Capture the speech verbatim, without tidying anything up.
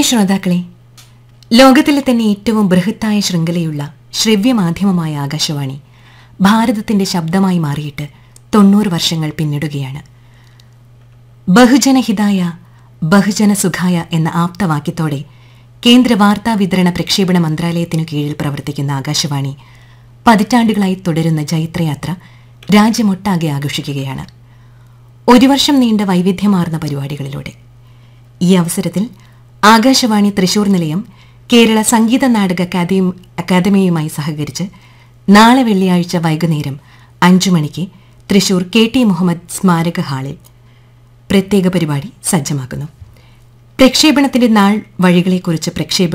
പ്രിയ ശ്രോതാക്കളെ, ലോകത്തിലെ തന്നെ ഏറ്റവും ബൃഹത്തായ ശൃംഖലയുള്ള ശ്രവ്യമാധ്യമമായ ആകാശവാണി ഭാരതത്തിന്റെ ശബ്ദമായി മാറിയിട്ട് തൊണ്ണൂറ് വർഷങ്ങൾ പിന്നിടുകയാണ്. ബഹുജനഹിതായ ബഹുജന സുഖായ എന്ന ആപ്തവാക്യത്തോടെ കേന്ദ്ര വാർത്താ വിതരണ പ്രക്ഷേപണ മന്ത്രാലയത്തിനു കീഴിൽ പ്രവർത്തിക്കുന്ന ആകാശവാണി പതിറ്റാണ്ടുകളായി തുടരുന്ന ജൈത്രയാത്ര രാജ്യമൊട്ടാകെ ആഘോഷിക്കുകയാണ്, ഒരു വർഷം നീണ്ട വൈവിധ്യമാർന്ന പരിപാടികളിലൂടെ. ഈ അവസരത്തിൽ ആകാശവാണി തൃശൂർ നിലയം കേരള സംഗീത നാടക അക്കാദമിയുമായി സഹകരിച്ച് നാളെ വെള്ളിയാഴ്ച വൈകുന്നേരം അഞ്ചു മണിക്ക് തൃശൂർ കെ ടി മുഹമ്മദ് സ്മാരക ഹാളിൽ പ്രത്യേക പരിപാടി സജ്ജമാക്കുന്നു. പ്രക്ഷേപണത്തിന്റെ നാൾ വഴികളെക്കുറിച്ച് പ്രക്ഷേപ